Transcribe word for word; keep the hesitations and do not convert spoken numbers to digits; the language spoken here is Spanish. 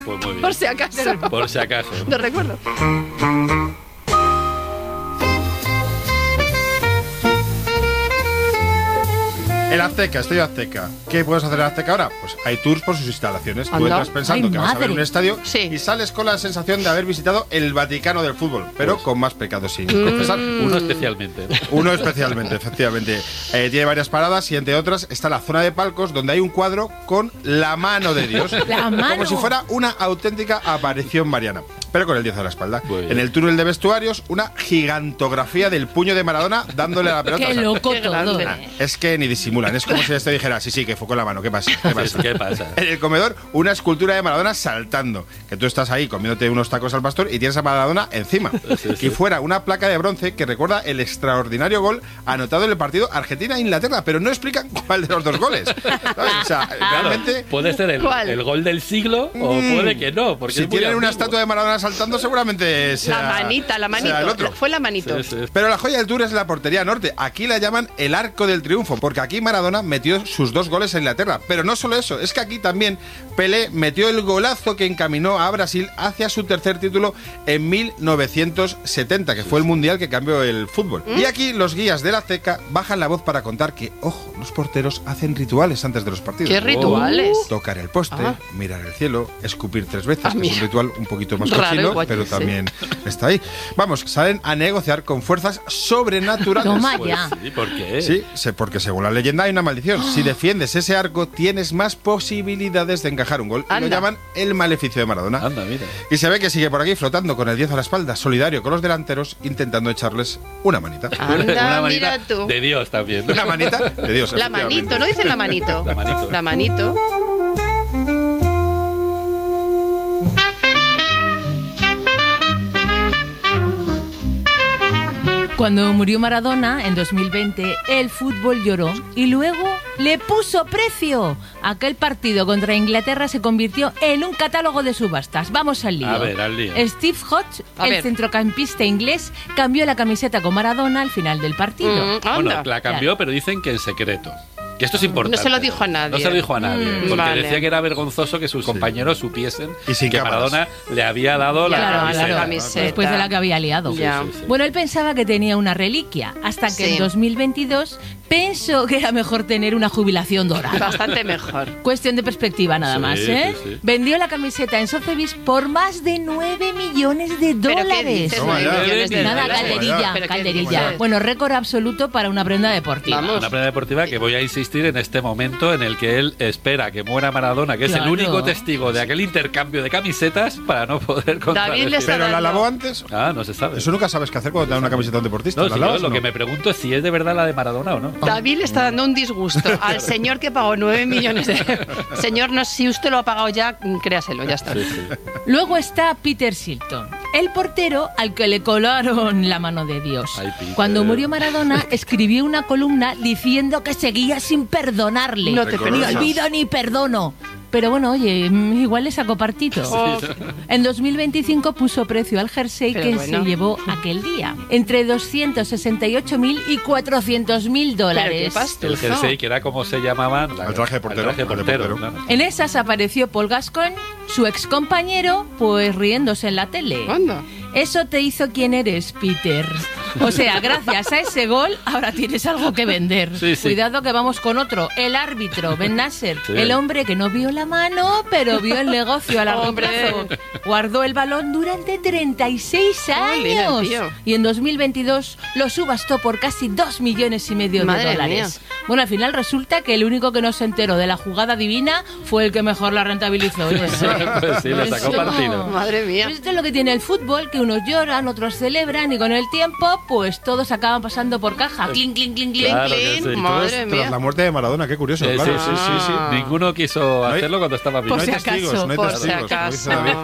Pues muy bien. Por si acaso. Por si acaso. No recuerdo. El Azteca, Estadio Azteca. ¿Qué puedes hacer en el Azteca ahora? Pues hay tours por sus instalaciones. Tú Anda. entras pensando Ay, que vas a ver madre. un estadio Sí. y sales con la sensación de haber visitado el Vaticano del fútbol, pero Pues. con más pecados sin confesar. Uno especialmente. Uno especialmente, efectivamente. Eh, tiene varias paradas y entre otras está la zona de palcos donde hay un cuadro con la mano de Dios. La mano. Como si fuera una auténtica aparición mariana, pero con el diez a la espalda. Muy bien. En el túnel de vestuarios, una gigantografía del puño de Maradona dándole a la pelota. Qué O sea, loco Qué todo. grande. ¿eh? es que ni disimulan, es como si este dijera, sí, sí, que fue con la mano, ¿qué pasa? ¿Qué pasa? ¿Qué pasa? En el comedor, una escultura de Maradona saltando. Que tú estás ahí comiéndote unos tacos al pastor y tienes a Maradona encima. Sí, sí. Y fuera una placa de bronce que recuerda el extraordinario gol anotado en el partido Argentina-Inglaterra, pero no explican cuál de los dos goles. ¿Sabes? O sea, Claro, realmente, puede ser el, ¿Cuál? el gol del siglo o Mm. puede que no. Porque si es muy tienen una ambiguo. estatua de Maradona saltando, seguramente sea. La manita, la manito. sea el otro. La- Fue la manito. Sí, sí. Pero la joya del Tour es la portería norte. Aquí la llaman el Arco del Triunfo, porque aquí Maradona metió sus dos goles en Inglaterra. Pero no solo eso, es que aquí también Pelé metió el golazo que encaminó a Brasil hacia su tercer título en mil novecientos setenta, que fue el mundial que cambió el fútbol. Y aquí los guías de la Azteca bajan la voz para contar que, ojo, los porteros hacen rituales antes de los partidos. ¿Qué rituales? Tocar el poste, Ah. mirar el cielo, escupir tres veces, Ah, que es mira. un ritual un poquito más Raro, cochino, igual, pero sí. también está ahí. Vamos, salen a negociar con fuerzas sobrenaturales. Toma Pues ya. sí, ¿por qué? Sí, sé- porque según la leyenda hay una maldición. Si defiendes ese arco, tienes más posibilidades de encajar un gol. Y lo Anda. llaman el maleficio de Maradona. Anda, mira. Y se ve que sigue por aquí flotando con el diez a la espalda, solidario con los delanteros, intentando echarles una manita. Anda, Una manita mira tú. de Dios también. Una manita de Dios. La efectivamente. manito, ¿no dicen la manito? La manito. La manito. Cuando murió Maradona en dos mil veinte, el fútbol lloró y luego le puso precio. Aquel partido contra Inglaterra se convirtió en un catálogo de subastas. Vamos al lío. A ver, al lío. Steve Hodge, A el ver. centrocampista inglés, cambió la camiseta con Maradona al final del partido. Mm, anda. Bueno, la cambió, pero dicen que en secreto. Que esto es importante. No se lo dijo a nadie. No se lo dijo a nadie. Mm, porque vale. decía que era vergonzoso que sus compañeros supiesen Y sin que cámaras. Maradona le había dado la Claro, camiseta. la camiseta. Después de la que había liado. Ya. Sí, sí, sí. Bueno, él pensaba que tenía una reliquia, hasta que Sí. en dos mil veintidós pensó que era mejor tener una jubilación dorada. Bastante mejor. Cuestión de perspectiva nada Sí, más, ¿eh? sí, sí. Vendió la camiseta en Sotheby's por más de nueve millones de ¿Pero qué dólares. dices? Toma nueve ya. millones de Nada, dólares. calderilla, ¿Pero qué calderilla. dices? Bueno, récord absoluto para una prenda deportiva. Vamos. Una prenda deportiva que voy a insistir en este momento en el que él espera que muera Maradona, que es Claro. el único testigo de aquel intercambio de camisetas para no poder contradecir. le está Pero la dando- lavó antes. Ah, no se sabe. Eso nunca sabes qué hacer cuando te dan una camiseta a un deportista. No, ¿La si yo lavas lo o no? que me pregunto es si es de verdad la de Maradona o no. David le está dando un disgusto al señor que pagó nueve millones de euros. Señor, no, si usted lo ha pagado ya, créaselo, ya está. Sí, sí. Luego está Peter Shilton, el portero al que le colaron la mano de Dios. Ay, Peter. Cuando murió Maradona, escribió una columna diciendo que seguía sin perdonarle. No te Recuerdo Ni esas. olvido ni perdono. Pero bueno, oye, mm, igual le sacó partito. Oh, En dos mil veinticinco puso precio al jersey Pero que bueno. se llevó aquel día. Entre doscientos sesenta y ocho mil y cuatrocientos mil pero qué dólares. pastuzo. El jersey, que era como se llamaban. la- El traje de portero, El traje de el de portero, portero. claro. En esas apareció Paul Gascoigne, su ex compañero, pues riéndose en la tele. Anda. Eso te hizo quien eres, Peter. O sea, gracias a ese gol, ahora tienes algo que vender. Sí, sí. Cuidado que vamos con otro. El árbitro, Ben Nasser. Sí. El hombre que no vio la mano, pero vio el negocio a largo Hombre. plazo. Guardó el balón durante treinta y seis Jolín, el años. tío. Y en dos mil veintidós lo subastó por casi dos millones y medio Madre de dólares. Bueno, al final resulta que el único que no se enteró de la jugada divina fue el que mejor la rentabilizó. Oye. Pues sí, le sacó Eso. partido. Madre mía. Pues esto es lo que tiene el fútbol, que unos lloran, otros celebran y con el tiempo, pues todos acaban pasando por caja. Clink, clink, clink, clink. Claro que Clean, sí. Todos madre tras la mía. muerte de Maradona, qué curioso. Eh, claro. sí, sí, sí, sí. Ah. Ninguno quiso hay- hacerlo cuando estaba vivo. Por No hay si testigos, acaso, no hay por testigos, si como dice acaso. David.